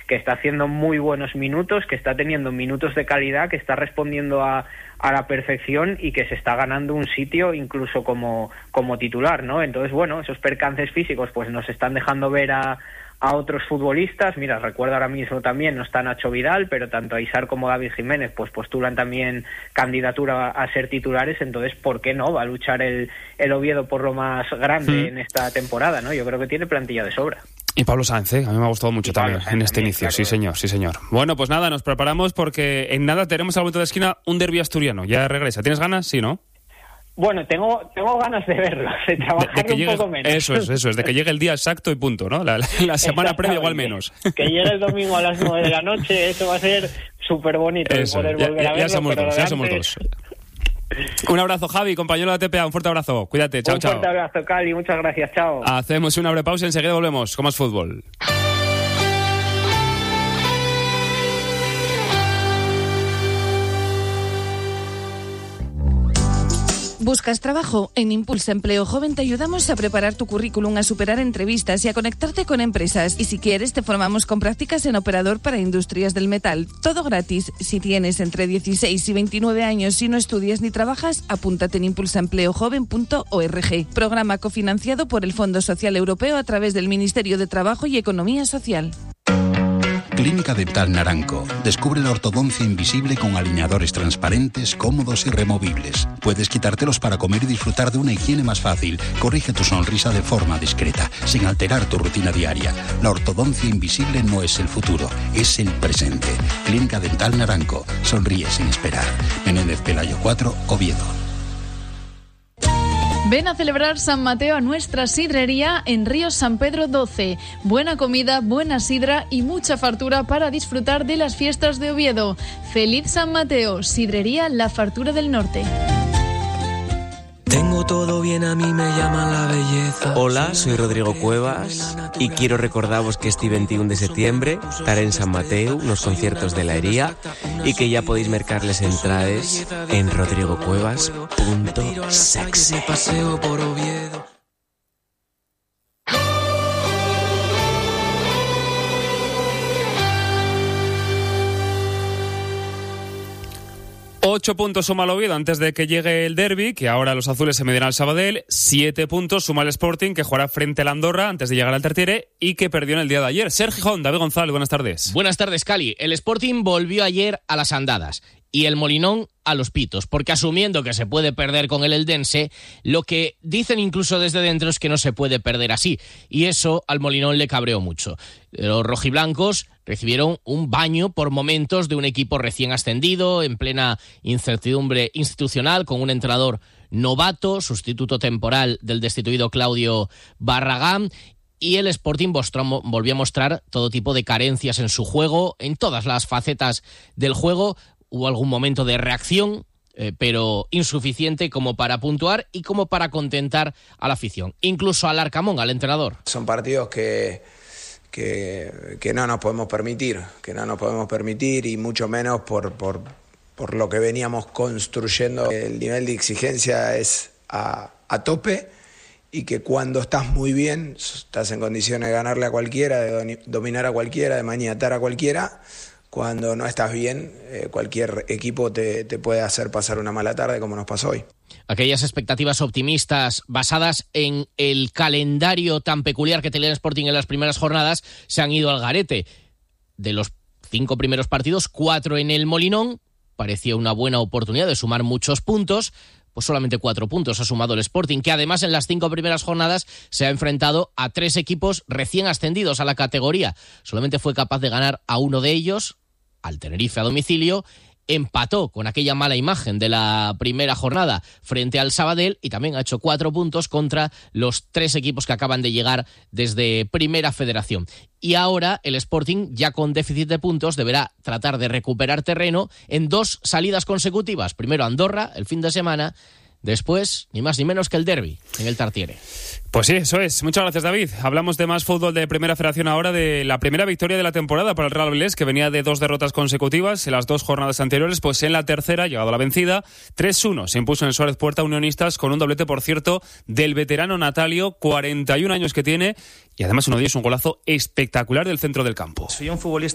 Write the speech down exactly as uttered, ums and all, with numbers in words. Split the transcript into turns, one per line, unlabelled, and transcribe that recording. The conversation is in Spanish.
que está haciendo muy buenos minutos, que está teniendo minutos de calidad, que está respondiendo a, a la perfección y que se está ganando un sitio incluso como, como titular, ¿no? Entonces, bueno, esos percances físicos pues nos están dejando ver a a otros futbolistas. Mira, recuerdo ahora mismo también, no está Nacho Vidal, pero tanto Aizar como David Jiménez pues postulan también candidatura a, a ser titulares, entonces ¿por qué no? Va a luchar el, el Oviedo por lo más grande mm. en esta temporada, ¿no? Yo creo que tiene plantilla de sobra.
Y Pablo Sáenz, ¿eh? A mí me ha gustado mucho también en este también, inicio, claro. sí señor, sí señor. Bueno, pues nada, nos preparamos porque en nada tenemos al vuelta de esquina un derbi asturiano, ya regresa. ¿Tienes ganas? Sí, ¿no?
Bueno, tengo tengo ganas de verlo, de trabajar de, de un
llegue,
poco menos.
Eso es, eso es, de que llegue el día exacto y punto, ¿no? La, la, la semana previa igual menos.
Que llegue el domingo a las nueve de la noche, eso va a ser súper bonito
eso,
poder
ya,
volver
ya,
a verlo.
Ya somos dos, ya somos dos. Un abrazo, Javi, compañero de T P A, un fuerte abrazo. Cuídate, chao, chao.
Un fuerte abrazo, Cali, muchas gracias, chao.
Hacemos una breve pausa y enseguida volvemos con más fútbol.
¿Buscas trabajo? En Impulsa Empleo Joven te ayudamos a preparar tu currículum, a superar entrevistas y a conectarte con empresas. Y si quieres, te formamos con prácticas en operador para industrias del metal. Todo gratis. Si tienes entre dieciséis y veintinueve años y no estudias ni trabajas, apúntate en impulsa empleo joven punto org. Programa cofinanciado por el Fondo Social Europeo a través del Ministerio de Trabajo y Economía Social.
Clínica Dental Naranco. Descubre la ortodoncia invisible con alineadores transparentes, cómodos y removibles. Puedes quitártelos para comer y disfrutar de una higiene más fácil. Corrige tu sonrisa de forma discreta, sin alterar tu rutina diaria. La ortodoncia invisible no es el futuro, es el presente. Clínica Dental Naranco. Sonríe sin esperar. Menéndez Pelayo cuatro, Oviedo.
Ven a celebrar San Mateo a nuestra sidrería en Ríos San Pedro doce. Buena comida, buena sidra y mucha fartura para disfrutar de las fiestas de Oviedo. ¡Feliz San Mateo! Sidrería La Fartura del Norte.
Tengo todo bien, a mí me llaman la belleza. Hola, soy Rodrigo Cuevas y quiero recordaros que este veintiuno de septiembre estaré en San Mateo, unos conciertos de la Hería, y que ya podéis mercarles entradas en rodrigocuevas punto sexy.
Ocho puntos suma el Oviedo antes de que llegue el derbi, que ahora los azules se medirán al Sabadell. Siete puntos suma el Sporting, que jugará frente al Andorra antes de llegar al Tartiere y que perdió en el día de ayer. Sergio Gijón, David González, buenas tardes.
Buenas tardes, Cali. El Sporting volvió ayer a las andadas y el Molinón a los pitos, porque asumiendo que se puede perder con el Eldense, lo que dicen incluso desde dentro es que no se puede perder así, y eso al Molinón le cabreó mucho. Los rojiblancos recibieron un baño por momentos de un equipo recién ascendido, en plena incertidumbre institucional, con un entrenador novato, sustituto temporal del destituido Claudio Barragán, y el Sporting volvió a mostrar todo tipo de carencias en su juego, en todas las facetas del juego. Hubo algún momento de reacción, eh, pero insuficiente como para puntuar y como para contentar a la afición, incluso al Arcamón, al entrenador.
Son partidos que, que, que no nos podemos permitir, que no nos podemos permitir y mucho menos por, por, por lo que veníamos construyendo. El nivel de exigencia es a, a tope y que cuando estás muy bien, estás en condiciones de ganarle a cualquiera, de dominar a cualquiera, de maniatar a cualquiera. Cuando no estás bien, eh, cualquier equipo te, te puede hacer pasar una mala tarde como nos pasó hoy.
Aquellas expectativas optimistas basadas en el calendario tan peculiar que tenía el Sporting en las primeras jornadas se han ido al garete. De los cinco primeros partidos, cuatro en el Molinón, parecía una buena oportunidad de sumar muchos puntos, pues solamente cuatro puntos ha sumado el Sporting, que además en las cinco primeras jornadas se ha enfrentado a tres equipos recién ascendidos a la categoría. Solamente fue capaz de ganar a uno de ellos, al Tenerife a domicilio, empató con aquella mala imagen de la primera jornada frente al Sabadell y también ha hecho cuatro puntos contra los tres equipos que acaban de llegar desde Primera Federación. Y ahora el Sporting, ya con déficit de puntos, deberá tratar de recuperar terreno en dos salidas consecutivas. Primero Andorra, el fin de semana, después, ni más ni menos que el derbi en el Tartiere.
Pues sí, eso es. Muchas gracias, David. Hablamos de más fútbol de Primera Federación ahora, de la primera victoria de la temporada para el Real Avilés, que venía de dos derrotas consecutivas en las dos jornadas anteriores. Pues en la tercera ha llegado a la vencida. tres uno se impuso en Suárez Puerta Unionistas, con un doblete, por cierto, del veterano Natalio, cuarenta y un años que tiene, y además uno de ellos un golazo espectacular del centro del campo.
Soy un futbolista